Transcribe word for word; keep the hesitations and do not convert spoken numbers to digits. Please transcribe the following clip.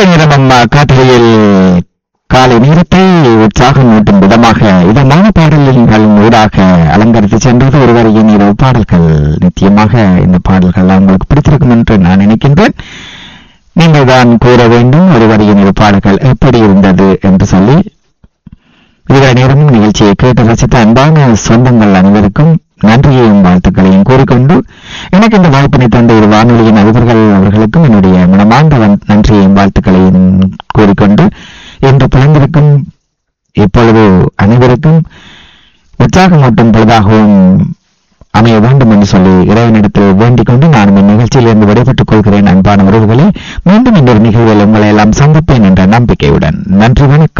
நேரம் காட்டுகையில் காலை நேரத்தை உற்சாகம் ஊட்டும் விதமாக இதமான பாடல்களின் ஊடாக அலங்கரித்து சென்றது ஒருவரையின் இரவு பாடல்கள். நிச்சயமாக இந்த பாடல்கள் உங்களுக்கு பிடித்திருக்கும் என்று நான் நினைக்கின்றேன். நீங்கள் தான் கூற வேண்டும் ஒருவரையின் இரவு பாடல்கள் எப்படி இருந்தது என்று சொல்லி. இதுவரை நேரமும் நிகழ்ச்சியை கேட்டு ரசித்த அன்பான சொந்தங்கள் அனைவருக்கும் நன்றியையும் வாழ்த்துக்களையும் கூறிக்கொண்டு எனக்கு இந்த வாய்ப்பினை தந்த ஒரு வானொலியின் அதிபர்கள் அவர்களுக்கும் என்னுடைய மனமார்ந்த நன்றியையும் வாழ்த்துக்களையும் கூறிக்கொண்டு என்று பிறந்திருக்கும் இப்பொழுது அனைவருக்கும் உற்சாகமூட்டும் பொழுதாகவும் அமைய வேண்டும் என்று சொல்லி இறைவனிடத்தில் வேண்டிக் கொண்டு நானும் இந்நிகழ்ச்சியிலிருந்து விடைபெற்றுக் கொள்கிறேன். அன்பான உறவுகளே, மீண்டும் இன்னொரு நிகழ்வில் உங்களை எல்லாம் சந்திப்பேன் என்ற நம்பிக்கையுடன் நன்றி, வணக்கம்.